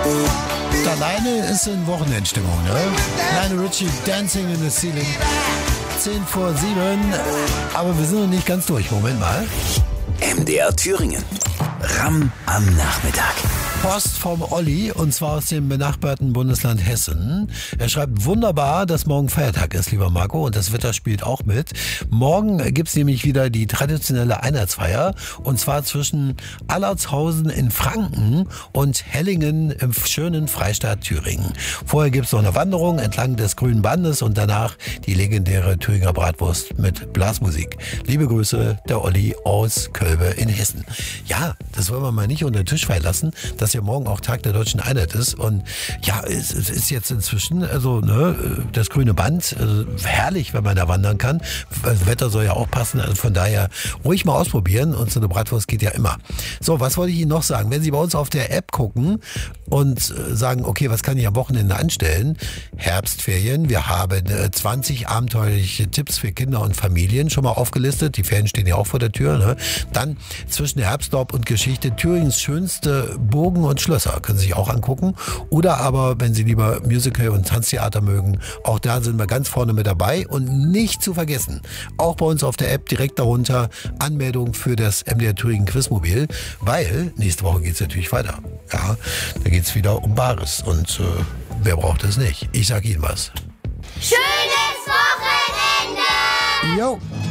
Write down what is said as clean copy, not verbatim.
Alleine ist in Wochenendstimmung, ne? Kleine Richie, Dancing in the Ceiling. 10 vor 7, aber wir sind noch nicht ganz durch. Moment mal. MDR Thüringen. Ramm am Nachmittag. Post vom Olli, und zwar aus dem benachbarten Bundesland Hessen. Er schreibt: Wunderbar, dass morgen Feiertag ist, lieber Marco, und das Wetter spielt auch mit. Morgen gibt's nämlich wieder die traditionelle Einheitsfeier, und zwar zwischen Allertshausen in Franken und Hellingen im schönen Freistaat Thüringen. Vorher gibt's noch eine Wanderung entlang des Grünen Bandes und danach die legendäre Thüringer Bratwurst mit Blasmusik. Liebe Grüße, der Olli aus Kölbe in Hessen. Ja, das wollen wir mal nicht unter den Tisch fallen lassen, dass ja morgen auch Tag der Deutschen Einheit ist. Und ja, es ist jetzt inzwischen, also das grüne Band, herrlich, wenn man da wandern kann. Das Wetter soll ja auch passen, also von daher ruhig mal ausprobieren, und so eine Bratwurst geht ja immer. So, was wollte ich Ihnen noch sagen? Wenn Sie bei uns auf der App gucken und sagen, okay, was kann ich am Wochenende anstellen? Herbstferien, wir haben 20 abenteuerliche Tipps für Kinder und Familien schon mal aufgelistet. Die Ferien stehen ja auch vor der Tür. Ne? Dann zwischen Herbstlaub und Geschichte Thürings schönste Burgen und Schlösser, können Sie sich auch angucken. Oder aber, wenn Sie lieber Musical und Tanztheater mögen, auch da sind wir ganz vorne mit dabei. Und nicht zu vergessen, auch bei uns auf der App direkt darunter Anmeldung für das MDR Thüringen Quizmobil, weil nächste Woche geht es natürlich weiter. Ja, da geht es wieder um Bares, und wer braucht es nicht? Ich sag Ihnen was. Schönes Wochenende! Jo!